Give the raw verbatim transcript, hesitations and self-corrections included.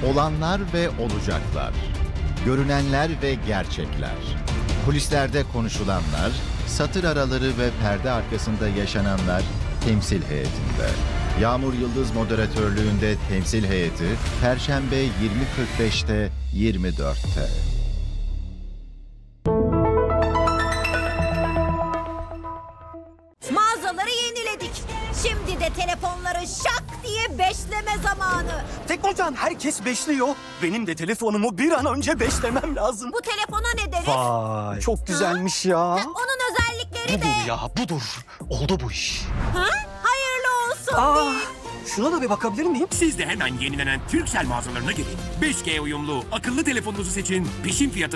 Olanlar ve olacaklar. Görünenler ve gerçekler. Kulislerde konuşulanlar, satır araları ve perde arkasında yaşananlar temsil heyetinde. Yağmur Yıldız moderatörlüğünde temsil heyeti Perşembe yirmi kırk beşte yirmi dörtte. Mağazaları yeniledik. Şimdi de telefonları şak diye beşleme zamanı. Teknocan herkes beşliyor. Benim de telefonumu bir an önce beşlemem lazım. Bu telefona ne denir? Vay. Çok güzelmiş ya. Ha, onun özellikleri de. Budur ya budur. Oldu bu iş. Ha? Hayırlı olsun. Aa, şuna da bir bakabilir miyim? Siz de hemen yenilenen Turkcell mağazalarına gelin. beş G uyumlu akıllı telefonunuzu seçin. Peşin fiyatı